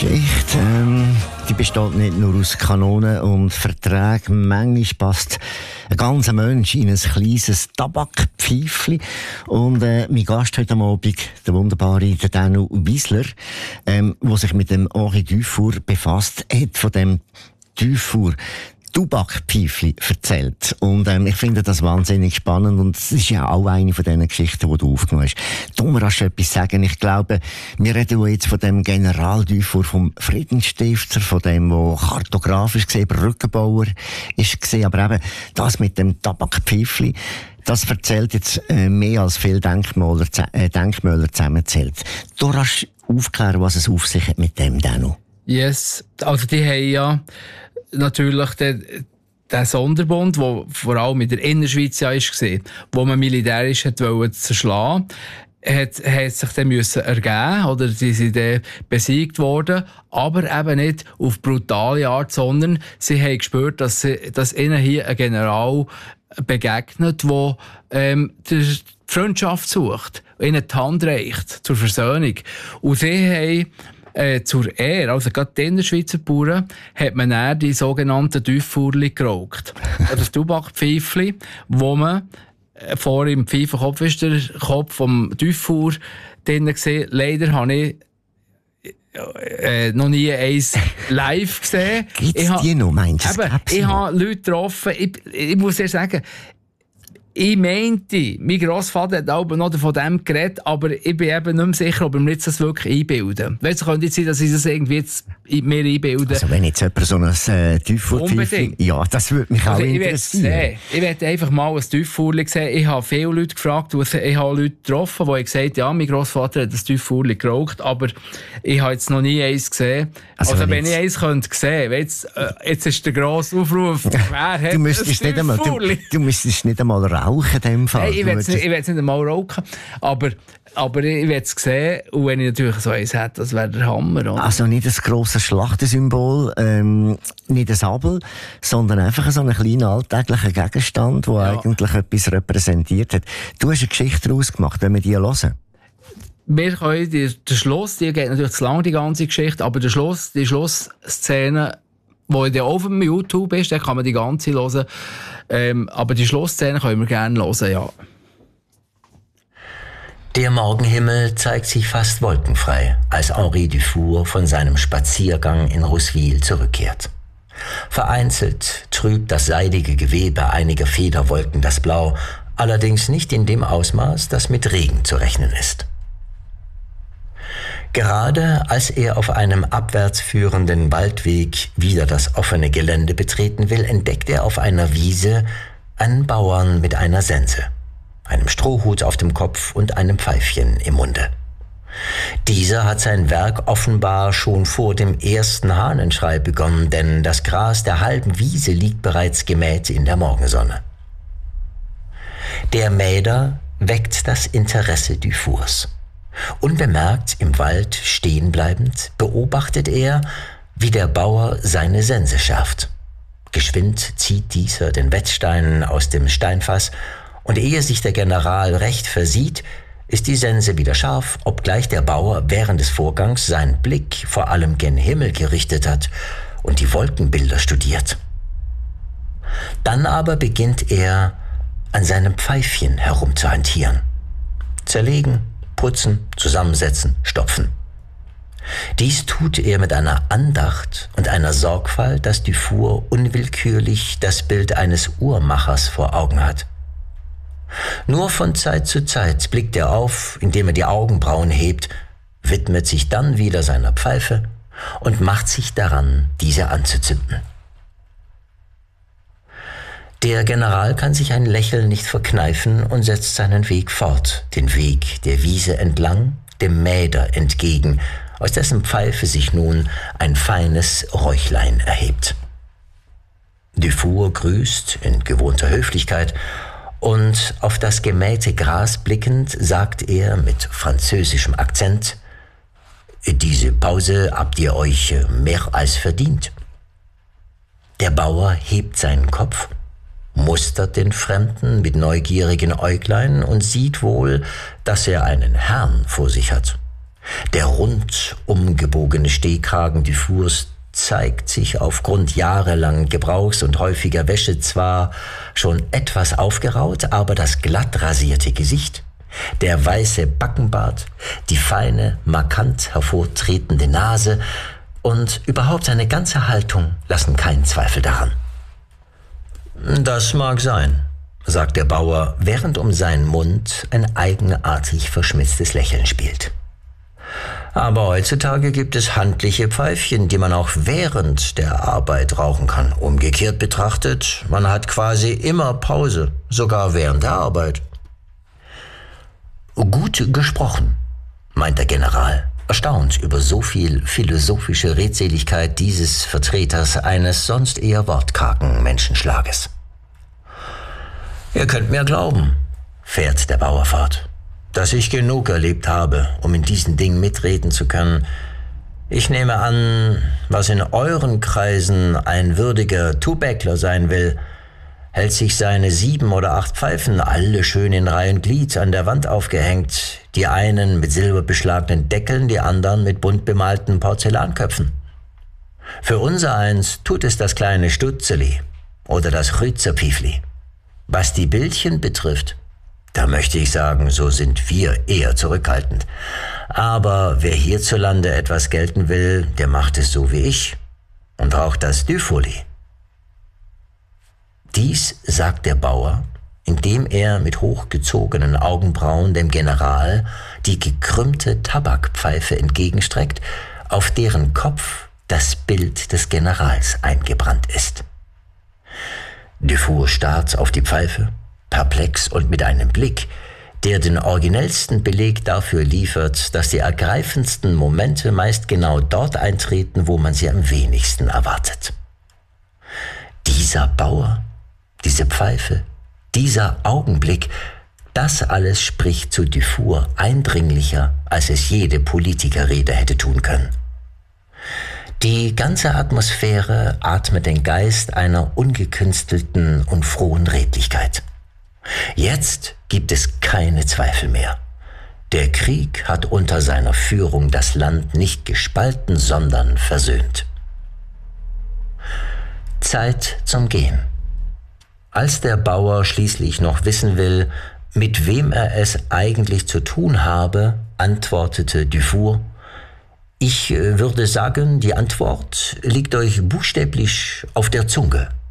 Geschichte, die besteht nicht nur aus Kanonen und Verträgen. Manchmal passt ein ganzer Mensch in ein kleines Tabakpfeifchen. Und mein Gast heute Abend, der wunderbare Danu Wiesler, der sich mit dem Henri Dufour befasst, hat von dem Dufour Tabakpfeifchen erzählt. Und ich finde das wahnsinnig spannend und es ist ja auch eine von diesen Geschichten, die du aufgenommen hast. Du musst etwas sagen. Ich glaube, wir reden jetzt von dem General Dufour, vom Friedensstifter, von dem, der kartografisch gesehen Brückenbauer ist, aber eben das mit dem Tabakpfeifchen, das erzählt jetzt mehr als viele Denkmäler zusammenzählt. Du kannst aufklären, was es auf sich hat mit dem Danu. Yes, also die haben ja natürlich der Sonderbund, der vor allem in der Innerschweiz ja war, wo man militärisch zerschlagen wollte, hat sich dann ergeben, oder sie sind dann besiegt worden, aber eben nicht auf brutale Art, sondern sie haben gespürt, dass ihnen hier ein General begegnet, der die Freundschaft sucht, ihnen die Hand reicht zur Versöhnung. Und sie haben zur Ehre, also gerade den Innerschweizer Bauern, hat man dann die sogenannten Dufourli geraucht. Das Tabakpfeifli, wo man vor im Pfeifenkopf ist der Kopf vom Dufour drin gesehen. Leider habe ich noch nie eins live gesehen. Gibt's die noch, meinst du? Ich habe Leute getroffen, ich muss dir sagen, ich meinte, mein Grossvater hat auch noch von dem geredet, aber ich bin eben nicht mehr sicher, ob ich mir jetzt das wirklich einbilden. Weißt du, könnte jetzt sein, dass ich das irgendwie jetzt mir einbilden. Also wenn jetzt jemand so ein Dufour-Pfeifchen... Ja, das würde mich auch interessieren. Ich werde einfach mal ein Dufourli sehen. Ich habe viele Leute gefragt, ich habe Leute getroffen, die gesagt haben, ja, mein Grossvater hat ein Dufourli geraucht, aber ich habe jetzt noch nie eins gesehen. Also wenn ich eins könnte sehen, jetzt ist der grosse Aufruf, wer hat ein Dufourli? Du müsstest nicht einmal rauchen in dem Fall. Nein, ich will es nicht einmal rauchen, aber ich will es sehen, und wenn ich natürlich so eins hätte, das wäre der Hammer. Oder? Also nicht ein grosses Schlachtensymbol, nicht ein Sabel, sondern einfach so einen kleinen alltäglichen Gegenstand, der eigentlich etwas repräsentiert hat. Du hast eine Geschichte daraus gemacht, wenn wir die hören. Wir können den Schluss, die geht natürlich zu lang, die ganze Geschichte, aber die Schlussszene, wo ja auf dem YouTube ist, da kann man die ganze hören. Aber die Schlussszene können wir gerne hören, ja. Der Morgenhimmel zeigt sich fast wolkenfrei, als Henri Dufour von seinem Spaziergang in Rouswil zurückkehrt. Vereinzelt trübt das seidige Gewebe einiger Federwolken das Blau, allerdings nicht in dem Ausmaß, das mit Regen zu rechnen ist. Gerade als er auf einem abwärts führenden Waldweg wieder das offene Gelände betreten will, entdeckt er auf einer Wiese einen Bauern mit einer Sense, einem Strohhut auf dem Kopf und einem Pfeifchen im Munde. Dieser hat sein Werk offenbar schon vor dem ersten Hahnenschrei begonnen, denn das Gras der halben Wiese liegt bereits gemäht in der Morgensonne. Der Mäder weckt das Interesse Dufours. Unbemerkt im Wald stehen bleibend, beobachtet er, wie der Bauer seine Sense schärft. Geschwind zieht dieser den Wetzstein aus dem Steinfass, und ehe sich der General recht versieht, ist die Sense wieder scharf, obgleich der Bauer während des Vorgangs seinen Blick vor allem gen Himmel gerichtet hat und die Wolkenbilder studiert. Dann aber beginnt er, an seinem Pfeifchen herumzuhantieren. Zerlegen, putzen, zusammensetzen, stopfen. Dies tut er mit einer Andacht und einer Sorgfalt, dass Dufour unwillkürlich das Bild eines Uhrmachers vor Augen hat. Nur von Zeit zu Zeit blickt er auf, indem er die Augenbrauen hebt, widmet sich dann wieder seiner Pfeife und macht sich daran, diese anzuzünden. Der General kann sich ein Lächeln nicht verkneifen und setzt seinen Weg fort, den Weg der Wiese entlang, dem Mäder entgegen, aus dessen Pfeife sich nun ein feines Räuchlein erhebt. Dufour grüßt in gewohnter Höflichkeit, und auf das gemähte Gras blickend sagt er mit französischem Akzent: »Diese Pause habt ihr euch mehr als verdient.« Der Bauer hebt seinen Kopf, mustert den Fremden mit neugierigen Äuglein und sieht wohl, dass er einen Herrn vor sich hat. Der rundum gebogene Stehkragen Dufours zeigt sich aufgrund jahrelangen Gebrauchs und häufiger Wäsche zwar schon etwas aufgeraut, aber das glatt rasierte Gesicht, der weiße Backenbart, die feine, markant hervortretende Nase und überhaupt seine ganze Haltung lassen keinen Zweifel daran. »Das mag sein«, sagt der Bauer, während um seinen Mund ein eigenartig verschmitztes Lächeln spielt. »Aber heutzutage gibt es handliche Pfeifchen, die man auch während der Arbeit rauchen kann. Umgekehrt betrachtet, man hat quasi immer Pause, sogar während der Arbeit.« »Gut gesprochen«, meint der General, erstaunt über so viel philosophische Redseligkeit dieses Vertreters eines sonst eher wortkargen Menschenschlages. »Ihr könnt mir glauben«, fährt der Bauer fort, »dass ich genug erlebt habe, um in diesen Dingen mitreden zu können. Ich nehme an, was in euren Kreisen ein würdiger Tubäckler sein will, hält sich seine 7 oder 8 Pfeifen, alle schön in Reihe und Glied, an der Wand aufgehängt, die einen mit silberbeschlagenen Deckeln, die anderen mit bunt bemalten Porzellanköpfen. Für unsereins tut es das kleine Stutzeli oder das Rützerpfiefli. Was die Bildchen betrifft, da möchte ich sagen, so sind wir eher zurückhaltend. Aber wer hierzulande etwas gelten will, der macht es so wie ich und raucht das Dufoli.« Dies sagt der Bauer, indem er mit hochgezogenen Augenbrauen dem General die gekrümmte Tabakpfeife entgegenstreckt, auf deren Kopf das Bild des Generals eingebrannt ist. Dufour starrt auf die Pfeife, perplex und mit einem Blick, der den originellsten Beleg dafür liefert, dass die ergreifendsten Momente meist genau dort eintreten, wo man sie am wenigsten erwartet. Dieser Bauer, diese Pfeife, dieser Augenblick, das alles spricht zu Dufour eindringlicher, als es jede Politikerrede hätte tun können. Die ganze Atmosphäre atmet den Geist einer ungekünstelten und frohen Redlichkeit. Jetzt gibt es keine Zweifel mehr. Der Krieg hat unter seiner Führung das Land nicht gespalten, sondern versöhnt. Zeit zum Gehen. Als der Bauer schließlich noch wissen will, mit wem er es eigentlich zu tun habe, antwortete Dufour: »Ich würde sagen, die Antwort liegt euch buchstäblich auf der Zunge.«